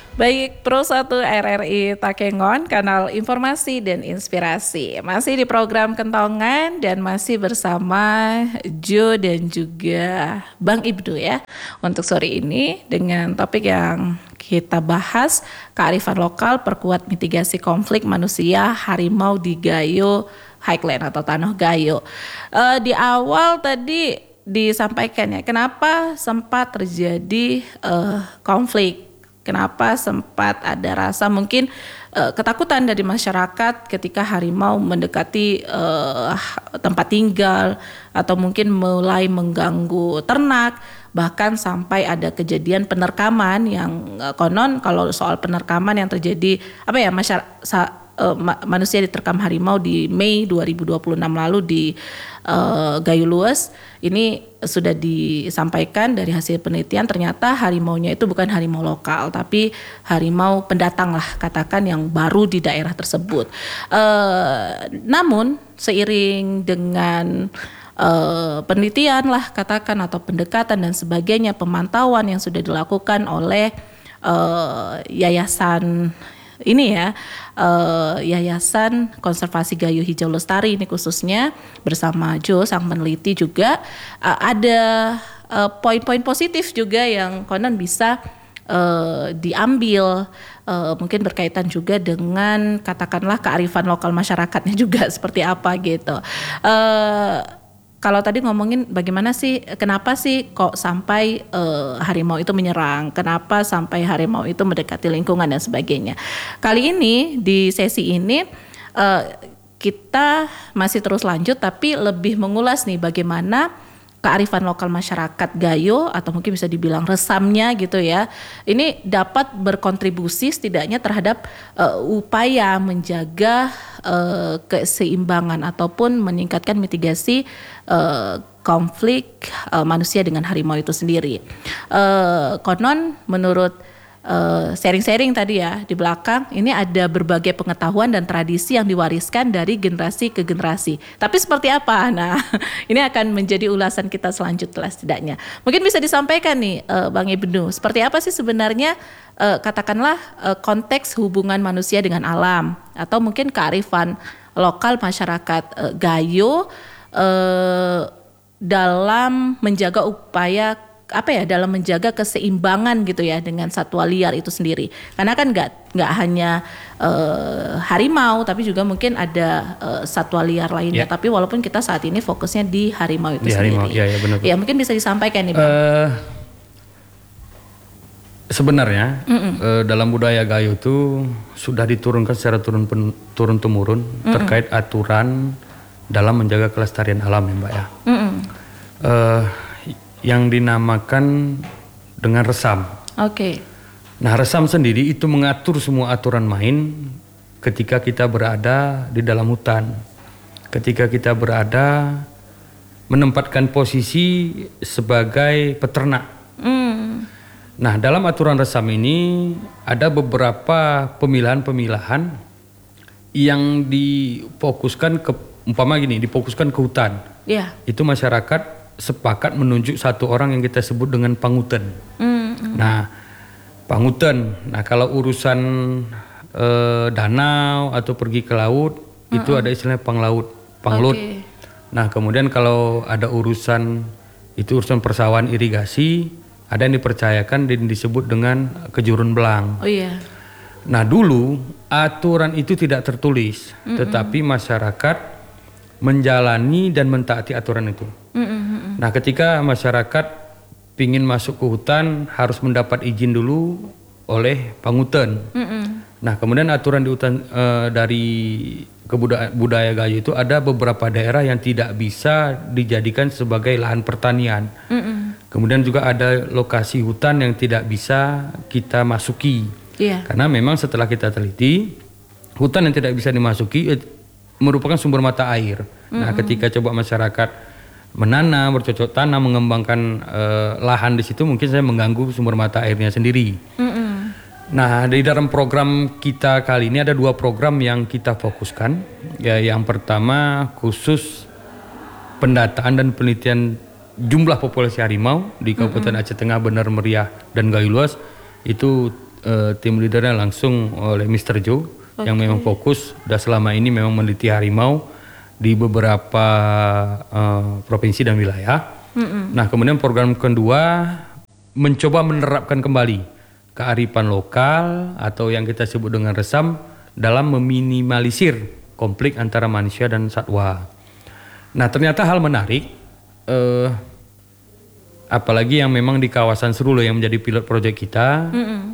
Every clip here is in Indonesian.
Baik, Pro 1 RRI Takengon, kanal informasi dan inspirasi. Masih di program Kentongan dan masih bersama Jo dan juga Bang Ibnu ya. Untuk sore ini dengan topik yang kita bahas, kearifan lokal perkuat mitigasi konflik manusia harimau di Gayo Highland atau Tanah Gayo. Di awal tadi disampaikan ya, kenapa sempat terjadi konflik. Kenapa sempat ada rasa mungkin ketakutan dari masyarakat ketika harimau mendekati tempat tinggal atau mungkin mulai mengganggu ternak, bahkan sampai ada kejadian penerkaman yang konon kalau soal penerkaman yang terjadi manusia diterkam harimau di Mei 2026 lalu di Gayo Luas. Ini sudah disampaikan dari hasil penelitian, ternyata harimaunya itu bukan harimau lokal tapi harimau pendatang lah katakan yang baru di daerah tersebut. Namun seiring dengan penelitian lah katakan atau pendekatan dan sebagainya, pemantauan yang sudah dilakukan oleh yayasan ini ya, Yayasan Konservasi Gayo Hijau Lestari ini khususnya bersama Jo sang peneliti juga ada poin-poin positif juga yang konon bisa diambil, mungkin berkaitan juga dengan katakanlah kearifan lokal masyarakatnya juga seperti apa gitu. Kalau tadi ngomongin bagaimana sih, kenapa sih kok sampai harimau itu menyerang, kenapa sampai harimau itu mendekati lingkungan dan sebagainya. Kali ini di sesi ini kita masih terus lanjut tapi lebih mengulas nih bagaimana kearifan lokal masyarakat Gayo atau mungkin bisa dibilang resamnya gitu ya. Ini dapat berkontribusi setidaknya terhadap upaya menjaga keseimbangan ataupun meningkatkan mitigasi konflik manusia dengan harimau itu sendiri. Konon menurut sharing-sharing tadi ya di belakang ini ada berbagai pengetahuan dan tradisi yang diwariskan dari generasi ke generasi. Tapi seperti apa? Nah, ini akan menjadi ulasan kita selanjutnya setidaknya. Mungkin bisa disampaikan nih Bang Ibnu, seperti apa sih sebenarnya katakanlah konteks hubungan manusia dengan alam atau mungkin kearifan lokal masyarakat Gayo dalam menjaga upaya dalam menjaga keseimbangan gitu ya dengan satwa liar itu sendiri. Karena kan nggak hanya harimau tapi juga mungkin ada satwa liar lainnya. Tapi walaupun kita saat ini fokusnya di harimau itu sendiri. Ya, benar. Ya mungkin bisa disampaikan nih Bang. Sebenarnya dalam budaya Gayo itu sudah diturunkan secara turun-temurun terkait aturan dalam menjaga kelestarian alam ya Mbak ya. Yang dinamakan dengan resam. Oke. Nah, resam sendiri itu mengatur semua aturan main ketika kita berada di dalam hutan. Ketika kita berada menempatkan posisi sebagai peternak. Nah, dalam aturan resam ini ada beberapa pemilahan-pemilahan yang difokuskan difokuskan ke hutan. Yeah. Itu masyarakat sepakat menunjuk satu orang yang kita sebut dengan pangutan. Nah, pangutan. Nah, kalau urusan danau atau pergi ke laut itu ada istilahnya panglaut. Okay. Nah, kemudian kalau ada urusan persawahan irigasi, ada yang dipercayakan dan disebut dengan kejurun belang. Oh iya. Nah, dulu aturan itu tidak tertulis, tetapi masyarakat menjalani dan mentaati aturan itu. Nah, ketika masyarakat pingin masuk ke hutan harus mendapat izin dulu oleh pangutan. Nah, kemudian aturan di hutan dari budaya Gayo itu ada beberapa daerah yang tidak bisa dijadikan sebagai lahan pertanian. Kemudian juga ada lokasi hutan yang tidak bisa kita masuki. Karena memang setelah kita teliti, hutan yang tidak bisa dimasuki merupakan sumber mata air. Nah, ketika coba masyarakat menanam, bercocok tanam, mengembangkan lahan di situ, mungkin saya mengganggu sumber mata airnya sendiri. Nah, di dalam program kita kali ini ada 2 program yang kita fokuskan. Ya, yang pertama khusus pendataan dan penelitian jumlah populasi harimau di Kabupaten Aceh Tengah, Benar Meriah dan Gayo Luas. Itu tim leadernya langsung oleh Mr. Joe yang memang fokus dan selama ini memang meneliti harimau di beberapa provinsi dan wilayah. Nah, kemudian program kedua mencoba menerapkan kembali kearifan lokal atau yang kita sebut dengan resam dalam meminimalisir konflik antara manusia dan satwa. Nah, ternyata hal menarik, apalagi yang memang di kawasan Serulo yang menjadi pilot proyek kita,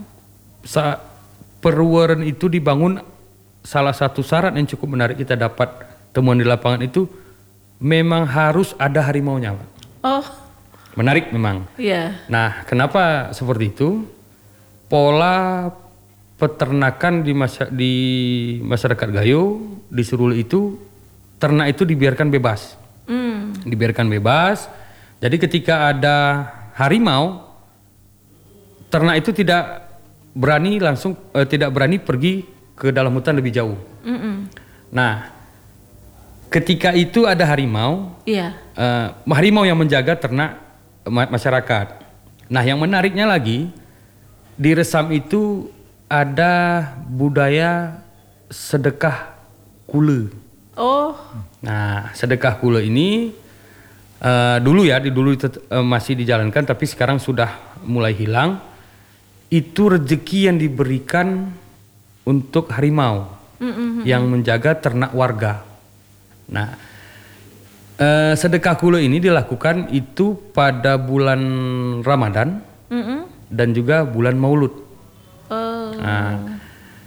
Perweren itu dibangun, salah satu syarat yang cukup menarik kita dapat temuan di lapangan itu memang harus ada harimaunya, Pak. Oh, menarik memang. Iya. Nah, kenapa seperti itu? Pola peternakan di masyarakat Gayo di Serulo itu, ternak itu dibiarkan bebas. Dibiarkan bebas. Jadi ketika ada harimau, ternak itu tidak berani pergi ke dalam hutan lebih jauh. Nah, ketika itu ada harimau, harimau yang menjaga ternak masyarakat. Nah, yang menariknya lagi, di Resam itu ada budaya sedekah kule. Oh. Nah, sedekah kule ini dulu masih dijalankan, tapi sekarang sudah mulai hilang. Itu rezeki yang diberikan untuk harimau yang menjaga ternak warga. Nah, sedekah kule ini dilakukan itu pada bulan Ramadan dan juga bulan Maulud. Nah,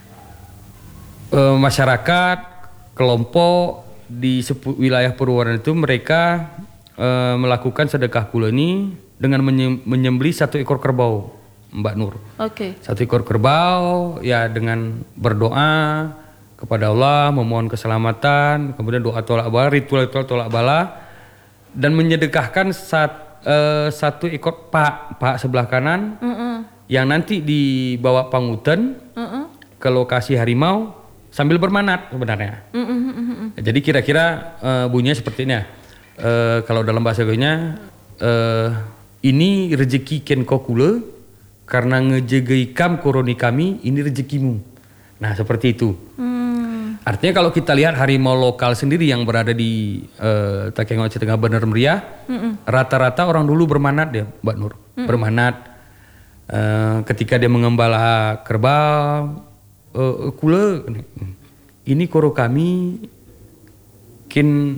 masyarakat kelompok di wilayah Purworejo itu mereka melakukan sedekah kule ini dengan menyembelih 1 ekor kerbau, Mbak Nur. 1 ekor kerbau, ya dengan berdoa kepada Allah, memohon keselamatan, kemudian doa tolak bala, ritual-ritual tolak bala, dan menyedekahkan 1 ekor pak sebelah kanan yang nanti dibawa pangutan ke lokasi harimau sambil bermanat sebenarnya. Jadi kira-kira bunyinya seperti ini ya. Kalau dalam bahasa Gayo-nya, ini rezeki ken kokule karena ngejegai kam koroni kami, ini rezekimu. Nah, seperti itu. Artinya kalau kita lihat harimau lokal sendiri yang berada di Takengon Tengah Bener Meriah, rata-rata orang dulu bermanat ya, Mbak Nur. Bermanat ketika dia mengembala kerbau, kule ini koro kami kin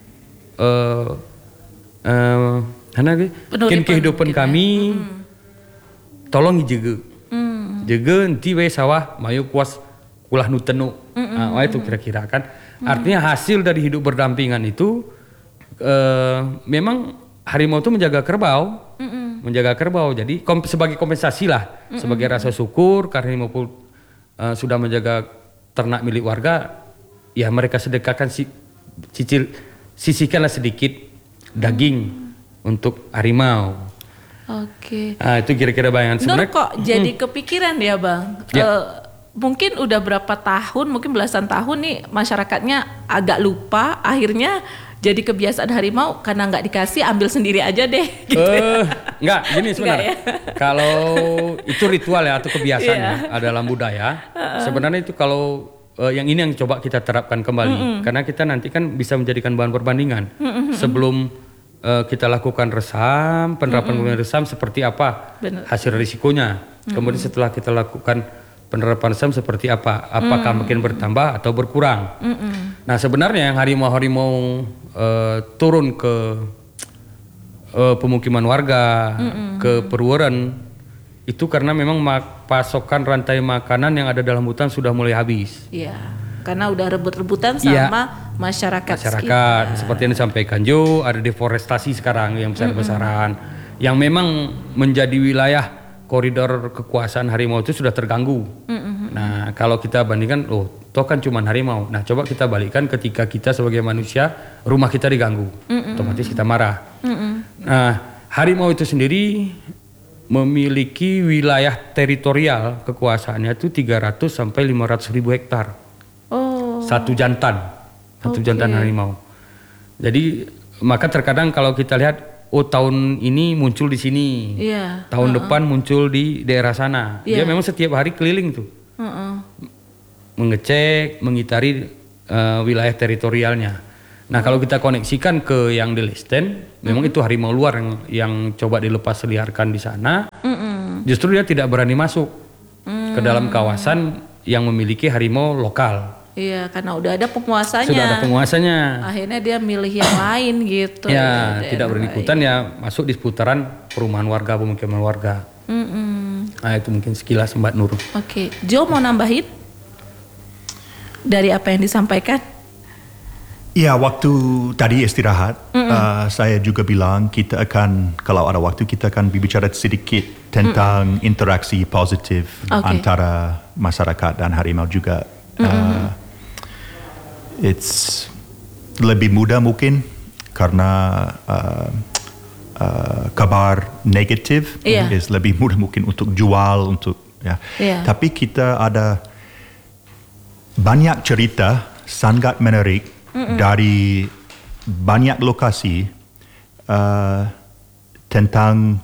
kehidupan kami tolong jaga. Jaga nanti we sawah mayu kuas kulah nutenu. Itu kira-kira kan. Artinya hasil dari hidup berdampingan itu memang harimau itu menjaga kerbau. Menjaga kerbau. Jadi sebagai kompensasi lah, sebagai rasa syukur karena harimau sudah menjaga ternak milik warga, ya mereka sedekahkan sisihkanlah sedikit daging untuk harimau. Itu kira-kira bayangan sebenarnya. Kok jadi kepikiran ya, Bang? Mungkin udah berapa tahun, mungkin belasan tahun nih masyarakatnya agak lupa, akhirnya jadi kebiasaan harimau karena nggak dikasih ambil sendiri aja deh. Gitu Enggak, gini sebenarnya. Kalau itu ritual ya atau kebiasaan ya dalam budaya, sebenarnya itu kalau yang ini yang coba kita terapkan kembali, karena kita nanti kan bisa menjadikan bahan perbandingan. Sebelum kita lakukan resam, penerapan resam seperti apa hasil risikonya. Kemudian setelah kita lakukan penerapan resam seperti apa, apakah makin bertambah atau berkurang. Nah, sebenarnya yang harimau-harimau turun ke pemukiman warga, ke Purworejo itu karena memang pasokan rantai makanan yang ada dalam hutan sudah mulai habis. Iya, karena udah rebut-rebutan sama masyarakat sekitar. Seperti yang disampaikan Jo, ada deforestasi sekarang yang besar-besaran, yang memang menjadi wilayah koridor kekuasaan harimau itu sudah terganggu. Nah, kalau kita bandingkan, toh kan cuma harimau. Nah, coba kita balikkan ketika kita sebagai manusia, rumah kita diganggu, otomatis kita marah. Nah, harimau itu sendiri memiliki wilayah teritorial kekuasaannya itu 300 sampai 500 ribu hektar. Satu jantan harimau. Jadi maka terkadang kalau kita lihat tahun ini muncul di sini, tahun depan muncul di daerah sana. Dia memang setiap hari keliling tuh, mengecek, mengitari wilayah teritorialnya. Nah kalau kita koneksikan ke yang di Lesten, memang itu harimau luar yang coba dilepas liarkan di sana. Justru dia tidak berani masuk ke dalam kawasan yang memiliki harimau lokal. Iya, karena udah ada penguasanya. Sudah ada penguasanya. Akhirnya dia milih yang lain gitu. Ya, tidak berikutan ya masuk di seputaran perumahan warga, pemukiman warga. Nah itu mungkin sekilas Mbak Nur. Oke, Jo mau nambahin dari apa yang disampaikan? Ya, waktu tadi istirahat, saya juga bilang kita akan, kalau ada waktu kita akan berbicara sedikit tentang interaksi positif antara masyarakat dan harimau juga. It's lebih mudah mungkin karena kabar negatif is lebih mudah mungkin untuk jual untuk Tapi kita ada banyak cerita sangat menarik dari banyak lokasi tentang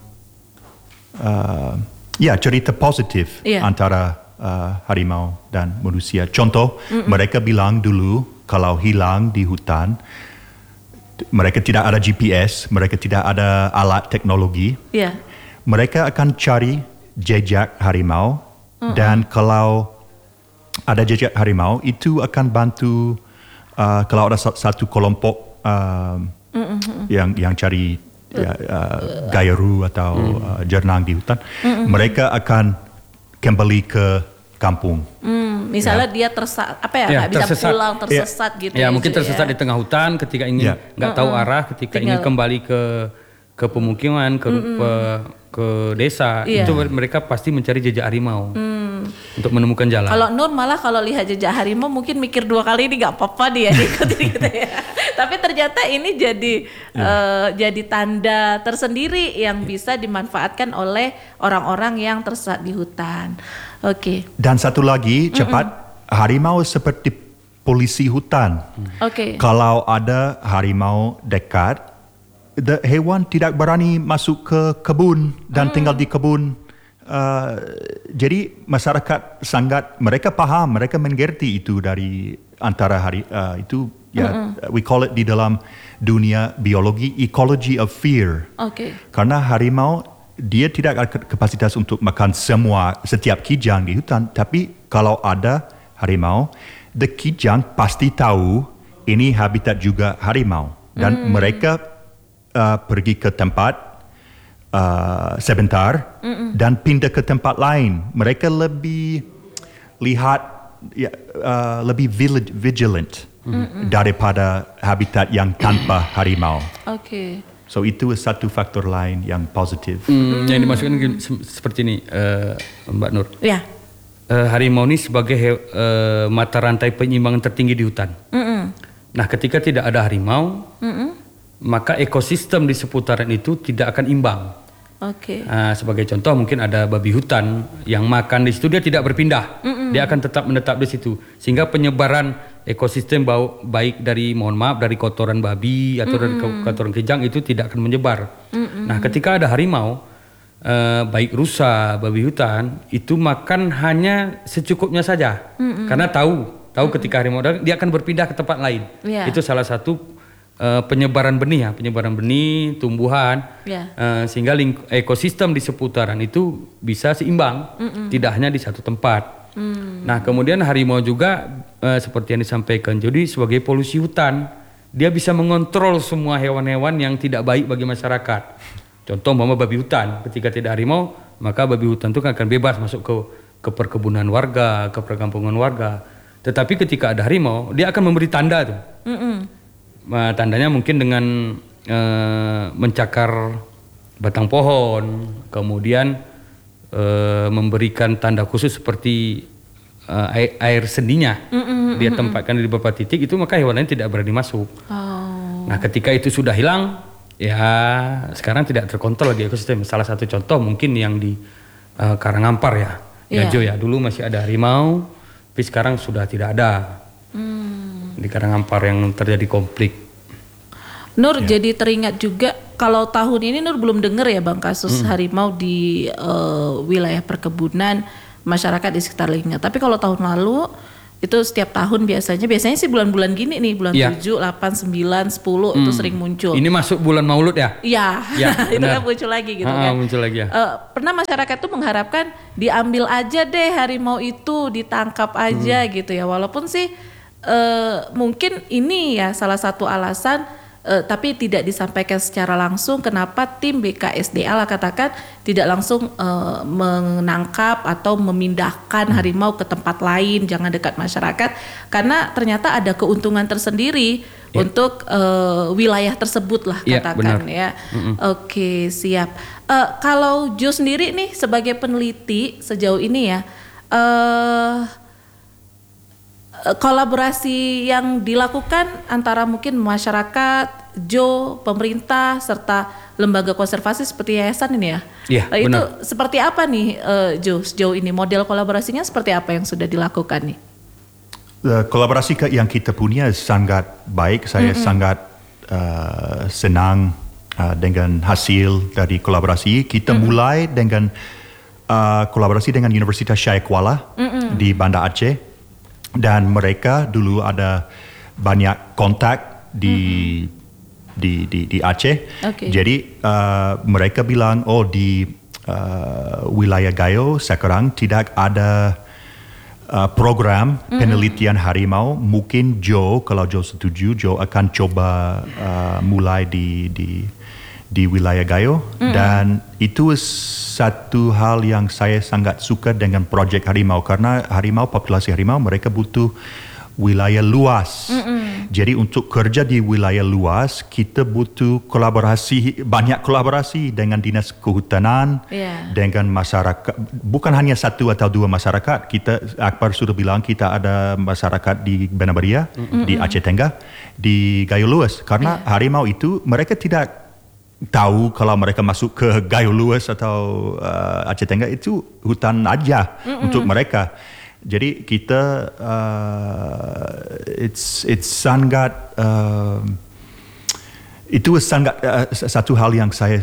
cerita positif antara harimau dan manusia. Contoh, mereka bilang dulu kalau hilang di hutan, mereka tidak ada GPS, mereka tidak ada alat teknologi. Mereka akan cari jejak harimau dan kalau ada jejak harimau itu akan bantu kalau ada satu kelompok yang cari gayaru atau jernang di hutan, mereka akan kembali ke kampung. Misalnya dia nggak bisa pulang, tersesat gitu. Ya mungkin tersesat di tengah hutan ketika ingin nggak tahu arah, ketika ingin kembali ke pemukiman, ke desa, itu mereka pasti mencari jejak harimau untuk menemukan jalan. Kalau Nur malah kalau lihat jejak harimau mungkin mikir 2 kali, ini nggak apa-apa dia ikutin gitu ya. Tapi ternyata ini jadi tanda tersendiri yang bisa dimanfaatkan oleh orang-orang yang tersesat di hutan. Oke. Dan satu lagi cepat, harimau seperti polisi hutan. Kalau ada harimau dekat, hewan tidak berani masuk ke kebun dan tinggal di kebun. Jadi masyarakat mereka paham, mereka mengerti itu dari antara itu we call it di dalam dunia biologi ecology of fear. Karena harimau dia tidak ada kapasitas untuk makan setiap kijang di hutan, tapi kalau ada harimau, the kijang pasti tahu ini habitat juga harimau dan mereka pergi ke tempat sebentar dan pindah ke tempat lain. Mereka lebih lebih vigilant daripada habitat yang tanpa harimau. So itu satu faktor lain yang positif. Yang dimaksudkan seperti ini, Mbak Nur. Harimau ini sebagai mata rantai penyimbangan tertinggi di hutan. Nah, ketika tidak ada harimau, maka ekosistem di seputaran itu tidak akan imbang. Sebagai contoh mungkin ada babi hutan yang makan di situ, dia tidak berpindah, dia akan tetap menetap di situ, sehingga penyebaran ekosistem baik dari dari kotoran babi atau dari kotoran kijang itu tidak akan menyebar. Nah ketika ada harimau, baik rusa, babi hutan itu makan hanya secukupnya saja, karena tahu ketika harimau dia akan berpindah ke tempat lain. Itu salah satu penyebaran benih tumbuhan, sehingga ekosistem di seputaran itu bisa seimbang, tidak hanya di satu tempat. Nah kemudian harimau juga seperti yang disampaikan Jody sebagai polusi hutan, dia bisa mengontrol semua hewan-hewan yang tidak baik bagi masyarakat. Contoh babi hutan, ketika tidak harimau maka babi hutan itu akan bebas masuk ke perkebunan warga, ke perkampungan warga. Tetapi ketika ada harimau, dia akan memberi tanda tuh. Tandanya mungkin dengan mencakar batang pohon, kemudian memberikan tanda khusus seperti air sendinya, dia tempatkan di beberapa titik itu, maka hewan lain tidak berani masuk. Nah ketika itu sudah hilang, ya sekarang tidak terkontrol lagi ekosistem. Salah satu contoh mungkin yang di Karangampar ya Jo ya, dulu masih ada harimau, tapi sekarang sudah tidak ada. Di Karangampar yang terjadi konflik. Nur jadi teringat juga kalau tahun ini Nur belum dengar ya Bang kasus harimau di wilayah perkebunan masyarakat di sekitar lingkungan. Tapi kalau tahun lalu itu setiap tahun biasanya sih bulan-bulan gini nih, bulan 7, 8, 9, 10 itu sering muncul. Ini masuk bulan Maulud ya? Iya, itu kan muncul lagi gitu kan. Muncul lagi ya. Pernah masyarakat tuh mengharapkan diambil aja deh harimau itu, ditangkap aja gitu ya. Walaupun sih mungkin ini ya salah satu alasan, tapi tidak disampaikan secara langsung kenapa tim BKSDA lah katakan tidak langsung menangkap atau memindahkan harimau ke tempat lain, jangan dekat masyarakat, karena ternyata ada keuntungan tersendiri untuk wilayah tersebut lah katakan ya. Oke, siap. Kalau Jo sendiri nih sebagai peneliti sejauh ini ya, kolaborasi yang dilakukan antara mungkin masyarakat, Jo, pemerintah, serta lembaga konservasi seperti yayasan ini ya? Iya, itu benar. seperti apa nih Jo sejauh ini? Model kolaborasinya seperti apa yang sudah dilakukan nih? Kolaborasi yang kita punya sangat baik. Saya sangat senang dengan hasil dari kolaborasi. Kita mulai dengan kolaborasi dengan Universitas Syekh Kuala di Banda Aceh. Dan mereka dulu ada banyak kontak di Aceh. Jadi mereka bilang di wilayah Gayo sekarang tidak ada program penelitian harimau. Mungkin kalau Jo setuju, Jo akan coba mulai di wilayah Gayo. Dan itu satu hal yang saya sangat suka dengan projek harimau, karena populasi harimau mereka butuh wilayah luas. Jadi untuk kerja di wilayah luas kita butuh banyak kolaborasi dengan dinas kehutanan, dengan masyarakat. Bukan hanya satu atau dua masyarakat. Akbar sudah bilang kita ada masyarakat di Benabaria, di Aceh Tengah, di Gayo Luas. Karena harimau itu mereka tidak tahu kalau mereka masuk ke Gayo Luas atau Aceh Tengah itu hutan aja untuk mereka. Jadi kita it's sangat itu sangat satu hal yang saya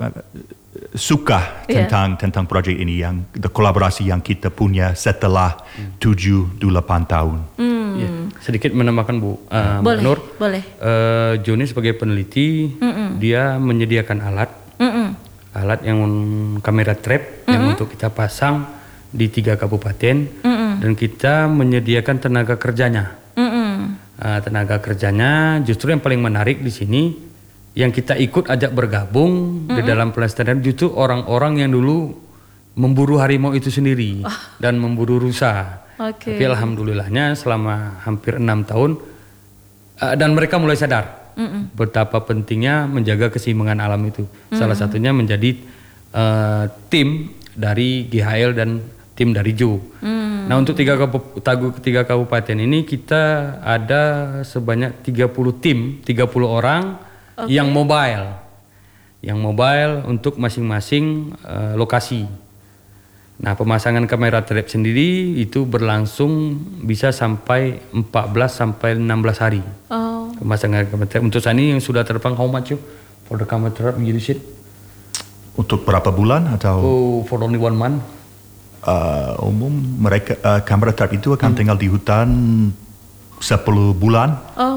suka tentang projek ini, yang kolaborasi yang kita punya setelah 7-8 tahun. Sedikit menambahkan Bu boleh, Nur. Boleh. Joni sebagai peneliti, dia menyediakan alat yang kamera trap yang untuk kita pasang di 3 kabupaten, dan kita menyediakan tenaga kerjanya. Tenaga kerjanya justru yang paling menarik di sini, yang kita ikut ajak bergabung di dalam pelestarian justru orang-orang yang dulu memburu harimau itu sendiri dan memburu rusa. Tapi alhamdulillahnya selama hampir 6 tahun dan mereka mulai sadar betapa pentingnya menjaga keseimbangan alam itu. Salah satunya menjadi tim dari GHL dan tim dari Jo. Nah untuk 3 kabupaten ini kita ada sebanyak 30 tim, 30 orang yang mobile untuk masing-masing lokasi. Nah pemasangan kamera trap sendiri itu berlangsung bisa sampai 14 sampai 16 hari. Pemasangan kamera trap untuk saat ini yang sudah terbang, how much for the camera trap you use it? Untuk berapa bulan atau? For only 1 month. Umum mereka kamera trap itu akan tinggal di hutan 10 bulan.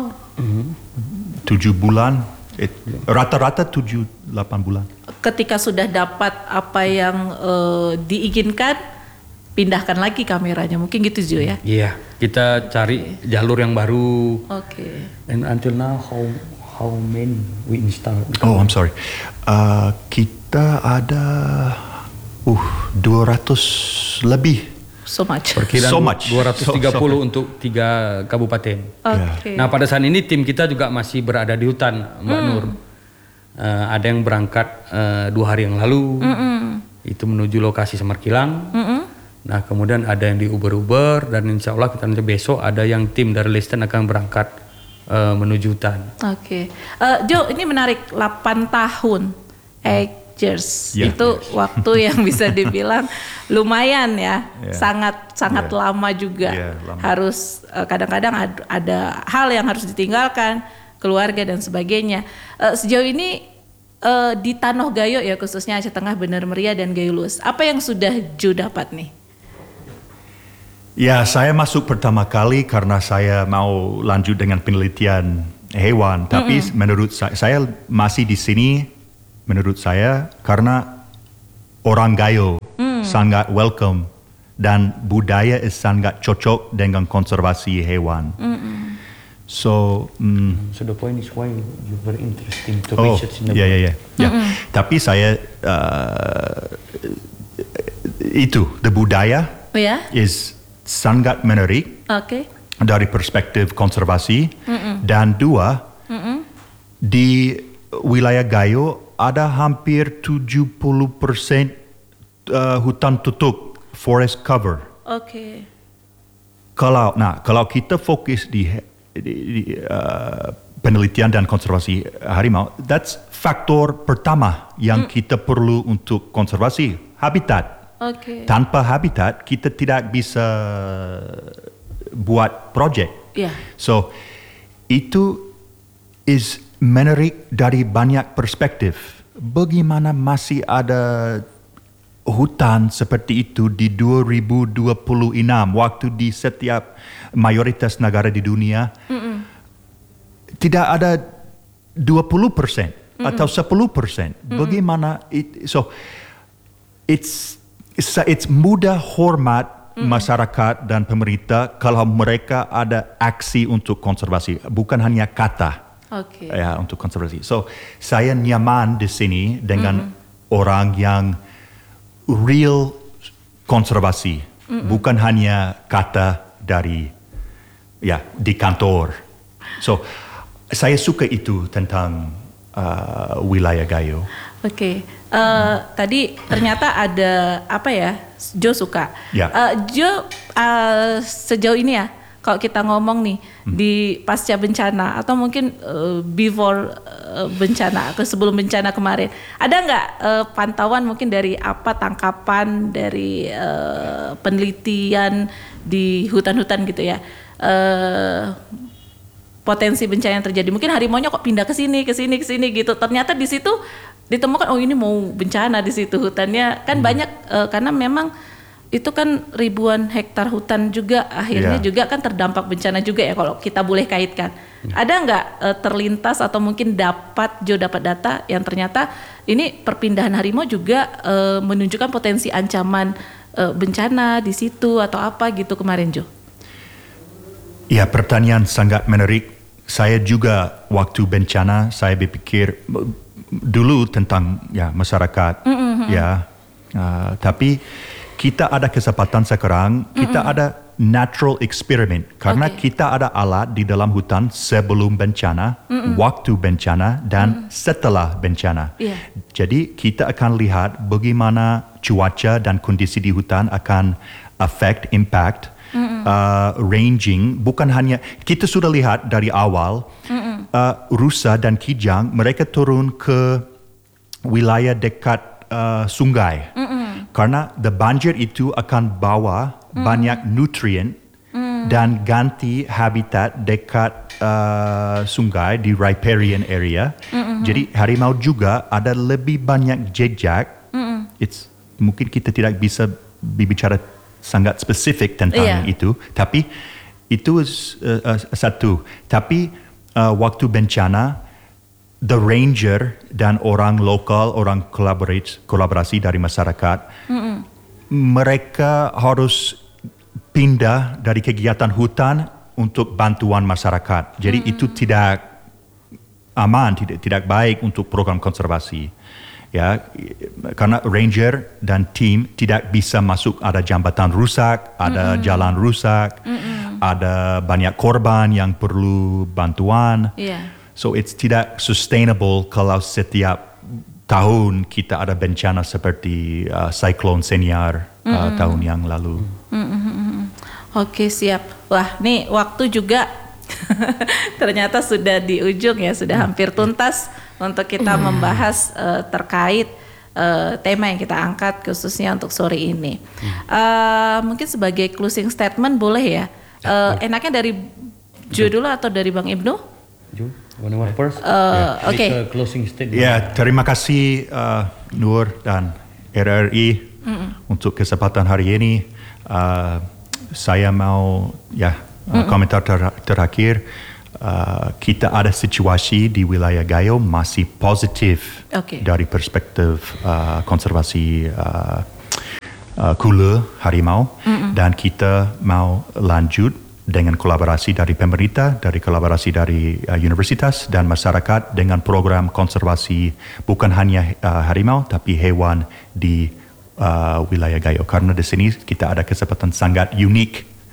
7 bulan. Rata-rata 7-8 bulan. Ketika sudah dapat apa yang diinginkan, pindahkan lagi kameranya, mungkin gitu Jo ya? Iya, kita cari jalur yang baru. And until now, how many we install? I'm sorry. Kita ada 200 lebih. So much. Perkiraan 230 untuk 3 kabupaten. Nah pada saat ini tim kita juga masih berada di hutan, Mbak Nur. Ada yang berangkat 2 hari yang lalu, itu menuju lokasi Semarkilang. Nah kemudian ada yang di Uber dan insya Allah kita nanti besok ada yang tim dari Lesten akan berangkat menuju hutan. Jo, ini menarik, 8 tahun. Years. Itu waktu yang bisa dibilang lumayan ya, sangat lama juga. Lama. Harus kadang-kadang ada hal yang harus ditinggalkan, keluarga dan sebagainya. Sejauh ini di Tanoh Gayo ya khususnya Aceh Tengah, Bener Meriah dan Gayo Lues, apa yang sudah Jo dapat nih? Ya, saya masuk pertama kali karena saya mau lanjut dengan penelitian hewan. Tapi menurut saya masih di sini, menurut saya karena orang Gayo sangat welcome dan budaya sangat cocok dengan konservasi hewan. So the point is why you very interesting to research in the Tapi saya itu the budaya is sangat menarik dari perspektif konservasi dan dua di wilayah Gayo ada hampir 70% hutan tutup, forest cover. Kalau kita fokus di penelitian dan konservasi harimau, that's faktor pertama yang kita perlu untuk konservasi, habitat. Tanpa habitat kita tidak bisa buat project. So itu is menarik dari banyak perspektif. Bagaimana masih ada hutan seperti itu di 2026 waktu di setiap mayoritas negara di dunia tidak ada 20% atau 10%. Bagaimana it's mudah hormat masyarakat dan pemerintah kalau mereka ada aksi untuk konservasi, bukan hanya kata ya untuk konservasi. So saya nyaman di sini dengan orang yang real konservasi, bukan hanya kata dari di kantor. So saya suka itu tentang wilayah Gayo. Tadi ternyata ada apa ya? Jo suka. Jo sejauh ini ya, kalau kita ngomong nih di pasca bencana atau mungkin before bencana atau sebelum bencana kemarin, ada nggak pantauan mungkin dari apa tangkapan dari penelitian di hutan-hutan gitu ya, potensi bencana yang terjadi, mungkin harimaunya kok pindah ke sini gitu, ternyata di situ ditemukan ini mau bencana di situ hutannya kan banyak karena memang itu kan ribuan hektar hutan juga akhirnya juga kan terdampak bencana juga ya kalau kita boleh kaitkan. Ada nggak terlintas atau mungkin Jo dapat data yang ternyata ini perpindahan harimau juga menunjukkan potensi ancaman bencana di situ atau apa gitu kemarin Jo? Ya, pertanyaan sangat menarik. Saya juga waktu bencana saya berpikir dulu tentang masyarakat tapi kita ada kesempatan sekarang, kita ada natural experiment karena kita ada alat di dalam hutan sebelum bencana, waktu bencana dan setelah bencana. Jadi kita akan lihat bagaimana cuaca dan kondisi di hutan akan impact ranging, bukan hanya kita sudah lihat dari awal rusa dan kijang mereka turun ke wilayah dekat sungai karena banjir itu akan bawa banyak nutrien dan ganti habitat dekat sungai di riparian area. Jadi harimau juga ada lebih banyak jejak. Mungkin kita tidak bisa berbicara sangat spesifik tentang itu, tapi itu satu. Tapi waktu bencana, the ranger dan orang lokal, orang kolaborasi dari masyarakat, mereka harus pindah dari kegiatan hutan untuk bantuan masyarakat. Jadi itu tidak aman, tidak baik untuk program konservasi. Ya, karena ranger dan tim tidak bisa masuk, ada jambatan rusak, ada jalan rusak, ada banyak korban yang perlu bantuan. So it's tidak sustainable kalau setiap tahun kita ada bencana seperti cyclone Senior tahun yang lalu. Oke, siap. Wah, nih waktu juga ternyata sudah di ujung ya, sudah hampir tuntas untuk kita membahas terkait tema yang kita angkat khususnya untuk sore ini. Mungkin sebagai closing statement boleh ya? Enaknya dari Jo dulu atau dari Bang Ibnu? Jo. One more first. Oke. Closing statement. Ya, terima kasih Nur dan RRI untuk kesempatan hari ini. Saya mau komentar terakhir. Kita ada situasi di wilayah Gayo masih positif dari perspektif konservasi kula harimau, dan kita mau lanjut dengan kolaborasi dari pemerintah, dari kolaborasi dari universitas dan masyarakat dengan program konservasi bukan hanya harimau tapi hewan di wilayah Gayo, karena di sini kita ada kesempatan sangat unik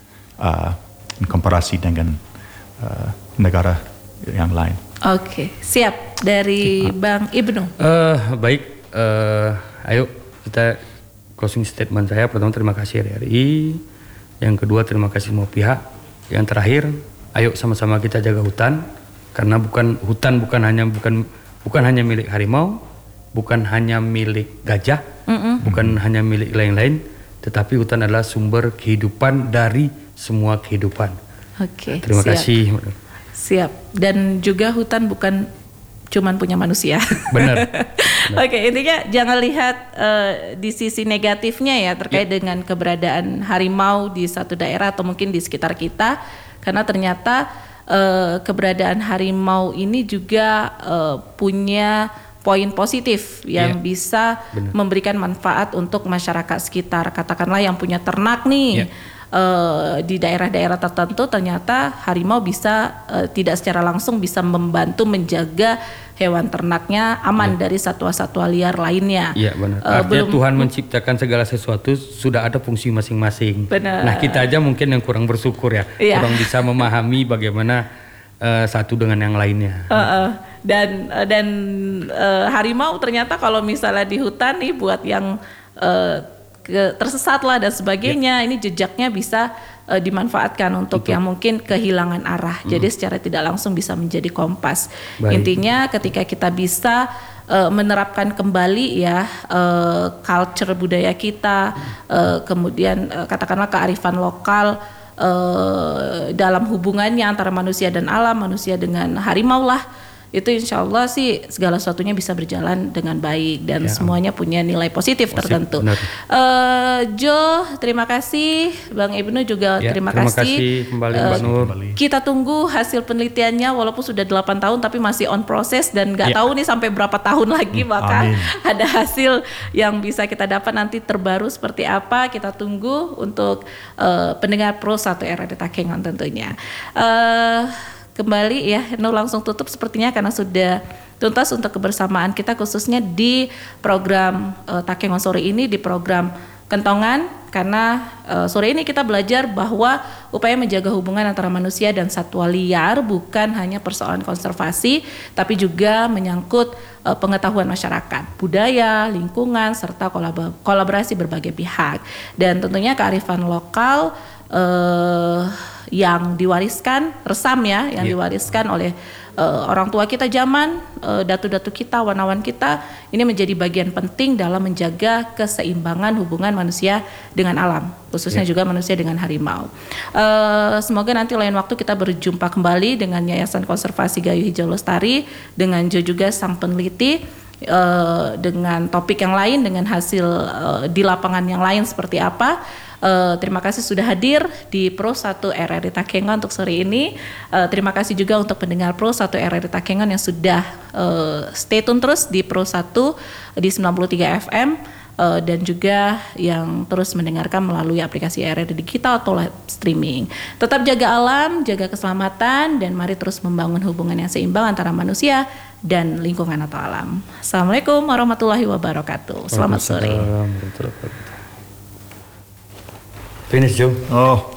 in komparasi dengan negara yang lain. Oke, siap. Dari Bang Ibnu. Baik, ayo kita closing statement saya. Pertama, terima kasih RRI. Yang kedua, terima kasih semua pihak. Yang terakhir, ayo sama-sama kita jaga hutan, karena hutan bukan hanya milik harimau, bukan hanya milik gajah, bukan hanya milik lain-lain, tetapi hutan adalah sumber kehidupan dari semua kehidupan. Oke, terima kasih. Siap. Dan juga hutan bukan cuman punya manusia. Benar. Oke, intinya jangan lihat di sisi negatifnya ya terkait dengan keberadaan harimau di satu daerah atau mungkin di sekitar kita, karena ternyata keberadaan harimau ini juga punya poin positif yang bisa memberikan manfaat untuk masyarakat sekitar. Katakanlah yang punya ternak nih. Di daerah-daerah tertentu ternyata harimau bisa tidak secara langsung bisa membantu menjaga hewan ternaknya aman dari satwa-satwa liar lainnya. Iya benar. Artinya Tuhan menciptakan segala sesuatu sudah ada fungsi masing-masing. Benar. Nah kita aja mungkin yang kurang bersyukur ya, kurang bisa memahami bagaimana satu dengan yang lainnya. Dan harimau ternyata kalau misalnya di hutan nih buat yang tersesat lah dan sebagainya, ini jejaknya bisa dimanfaatkan untuk yang mungkin kehilangan arah. Jadi secara tidak langsung bisa menjadi kompas. Intinya ketika kita bisa menerapkan kembali ya culture budaya kita, kemudian katakanlah kearifan lokal dalam hubungannya antara manusia dan alam, manusia dengan harimau lah, itu insya Allah sih segala sesuatunya bisa berjalan dengan baik dan semuanya punya nilai positif tertentu. Jo, terima kasih. Bang Ibnu juga terima kasih kembali Mbak Nur. Kita tunggu hasil penelitiannya walaupun sudah 8 tahun tapi masih on proses dan nggak tahu nih sampai berapa tahun lagi maka ada hasil yang bisa kita dapat nanti terbaru seperti apa. Kita tunggu untuk pendengar Pro 1 RRI Takengon tentunya. Kembali ya, Nur langsung tutup sepertinya karena sudah tuntas untuk kebersamaan kita khususnya di program Takengon sore ini, di program Kentongan, karena sore ini kita belajar bahwa upaya menjaga hubungan antara manusia dan satwa liar bukan hanya persoalan konservasi tapi juga menyangkut pengetahuan masyarakat, budaya, lingkungan serta kolaborasi berbagai pihak, dan tentunya kearifan lokal yang diwariskan resam ya, yang diwariskan oleh orang tua kita zaman, datu-datu kita, wanawan kita, ini menjadi bagian penting dalam menjaga keseimbangan hubungan manusia dengan alam, khususnya juga manusia dengan harimau. Semoga nanti lain waktu kita berjumpa kembali dengan Yayasan Konservasi Gayo Hijau Lestari, dengan Jo juga sang peneliti, dengan topik yang lain, dengan hasil di lapangan yang lain seperti apa. Terima kasih sudah hadir di Pro 1 RRI Takengon untuk sore ini. Terima kasih juga untuk pendengar Pro 1 RRI Takengon yang sudah stay tune terus di Pro 1 di 93 FM dan juga yang terus mendengarkan melalui aplikasi RRI Digital atau live streaming. Tetap jaga alam, jaga keselamatan, dan mari terus membangun hubungan yang seimbang antara manusia dan lingkungan atau alam. Assalamualaikum warahmatullahi wabarakatuh. Selamat sore. Finish, Joe. Oh.